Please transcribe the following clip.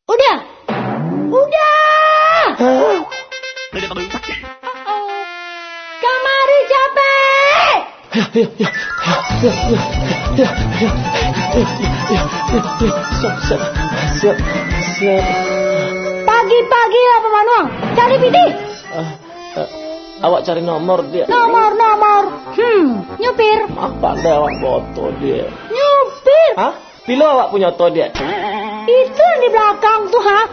Udah. Kamari capek. Siap. Pagi-pagi apa Manuang? Cari piti. Awak cari nomor dia. Nomor. Nyupir. Apa dah awak foto dia? Nyupir. Hah? Bila awak punya foto dia? Itu yang di belakang tuh, ha?